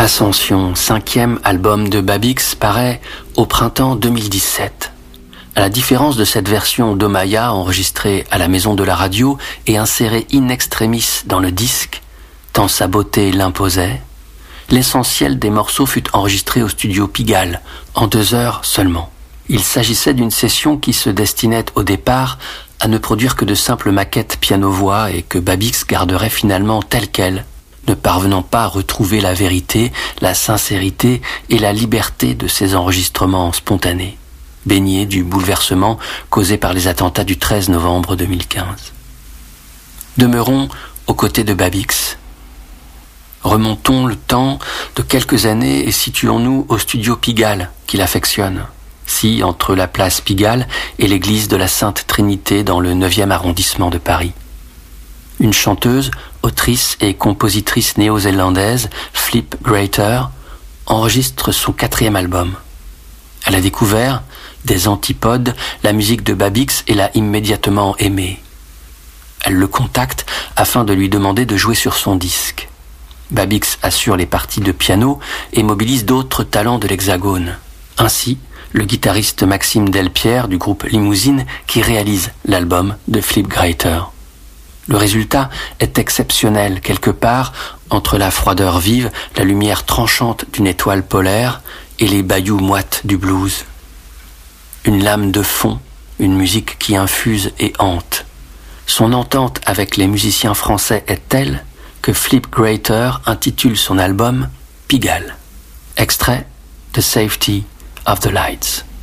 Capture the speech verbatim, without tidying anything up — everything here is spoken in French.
Ascension, cinquième album de Babix, paraît au printemps deux mille dix-sept. À la différence de cette version d'Omaya enregistrée à la maison de la radio et insérée in extremis dans le disque, tant sa beauté l'imposait, l'essentiel des morceaux fut enregistré au studio Pigalle, en deux heures seulement. Il s'agissait d'une session qui se destinait au départ à ne produire que de simples maquettes piano-voix et que Babix garderait finalement telle quelle, ne parvenant pas à retrouver la vérité, la sincérité et la liberté de ses enregistrements spontanés, baignés du bouleversement causé par les attentats du treize novembre deux mille quinze. Demeurons aux côtés de Babix. Remontons le temps de quelques années et situons-nous au studio Pigalle, qu'il affectionne, si entre la place Pigalle et l'église de la Sainte Trinité dans le neuvième arrondissement de Paris. Une chanteuse, autrice et compositrice néo-zélandaise, Flip Grayter, enregistre son quatrième album. Elle a découvert, des antipodes, la musique de Babix et l'a immédiatement aimé. Elle le contacte afin de lui demander de jouer sur son disque. Babix assure les parties de piano et mobilise d'autres talents de l'Hexagone. Ainsi, le guitariste Maxime Delpierre du groupe Limousine qui réalise l'album de Flip Grayter. Le résultat est exceptionnel quelque part entre la froideur vive, la lumière tranchante d'une étoile polaire et les bayous moites du blues. Une lame de fond, une musique qui infuse et hante. Son entente avec les musiciens français est telle que Flip Grayter intitule son album Pigalle. Extrait The Safety of the Lights.